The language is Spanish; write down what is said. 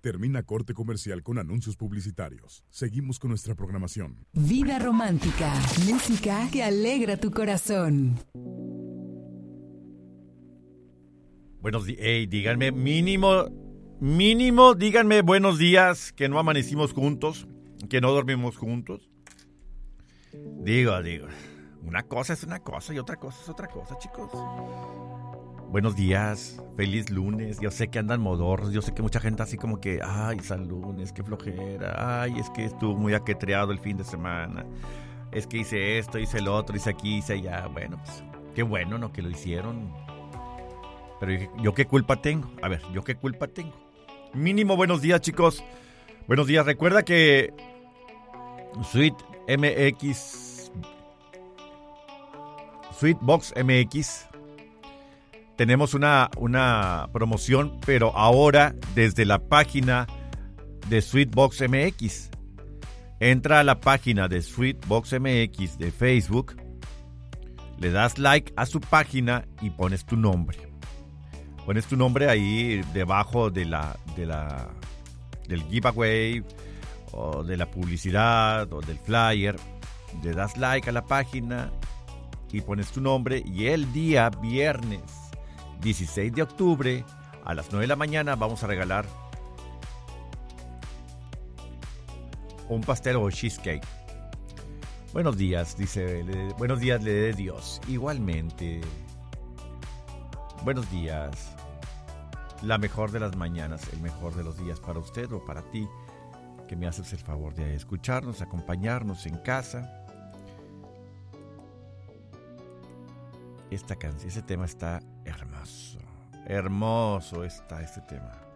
Termina corte comercial con anuncios publicitarios. Seguimos con nuestra programación. Vida romántica, música que alegra tu corazón. Buenos días, díganme, mínimo, díganme buenos días, que no amanecimos juntos, que no dormimos juntos. Digo, una cosa es una cosa y otra cosa es otra cosa, chicos. Buenos días, feliz lunes. Yo sé que andan modorros, yo sé que mucha gente así como que, ay, San Lunes, qué flojera. Ay, es que estuvo muy ajetreado el fin de semana. Es que hice esto, hice el otro, hice aquí, hice allá. Bueno, pues, qué bueno, ¿no? Que lo hicieron. Pero yo qué culpa tengo. A ver, ¿yo qué culpa tengo? Mínimo, buenos días, chicos. Buenos días. Recuerda que Sweetbox MX tenemos una promoción, pero ahora desde la página de Sweetbox MX. Entra a la página de Sweetbox MX de Facebook, le das like a su página y pones tu nombre. Pones tu nombre ahí debajo del giveaway o de la publicidad o del flyer. Le das like a la página y pones tu nombre, y el día viernes 16 de octubre a las 9 de la mañana vamos a regalar un pastel o cheesecake. Buenos días, dice. Buenos días, le dé Dios. Igualmente. Buenos días. La mejor de las mañanas, el mejor de los días para usted o para ti, que me haces el favor de escucharnos, acompañarnos en casa. Esta canción, ese tema está hermoso. Hermoso está este tema.